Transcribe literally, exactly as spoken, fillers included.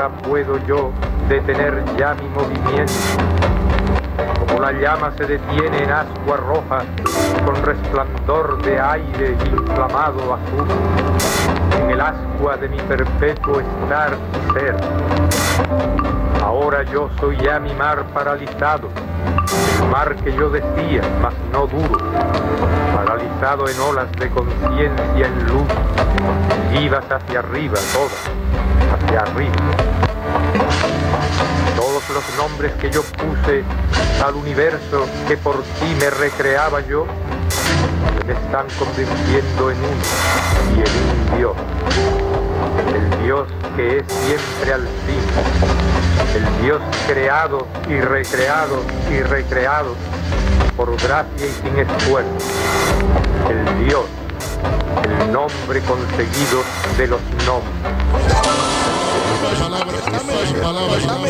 ahora puedo yo detener ya mi movimiento. Como la llama se detiene en ascua roja, con resplandor de aire inflamado azul, en el ascua de mi perpetuo estar y ser. Ahora yo soy ya mi mar paralizado, el mar que yo decía, mas no duro, paralizado en olas de conciencia en luz, vivas hacia arriba todas, hacia arriba. Todos los nombres que yo puse al universo que por ti me recreaba yo, se me están convirtiendo en uno y en un Dios. El Dios que es siempre al fin. El Dios creado y recreado y recreado por gracia y sin esfuerzo. El Dios, el nombre conseguido de los nombres. Palabra, palabra, palabra.